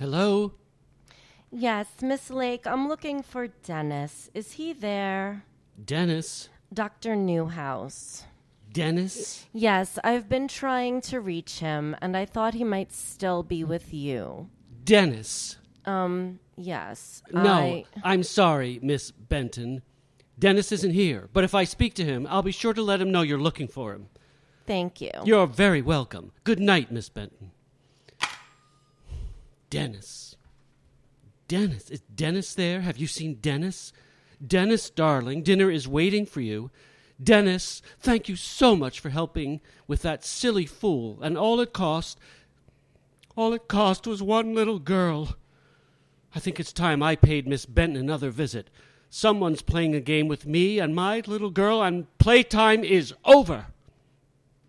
Hello? Yes, Miss Lake, I'm looking for Dennis. Is he there? Dennis? Dr. Newhouse. Dennis? Yes, I've been trying to reach him, and I thought he might still be with you. Dennis? Yes. No, I'm sorry, Miss Benton. Dennis isn't here, but if I speak to him, I'll be sure to let him know you're looking for him. Thank you. You're very welcome. Good night, Miss Benton. Dennis. Dennis. Is Dennis there? Have you seen Dennis? Dennis, darling, dinner is waiting for you. Dennis, thank you so much for helping with that silly fool, and all it cost was one little girl. I think it's time I paid Miss Benton another visit. Someone's playing a game with me and my little girl, and playtime is over.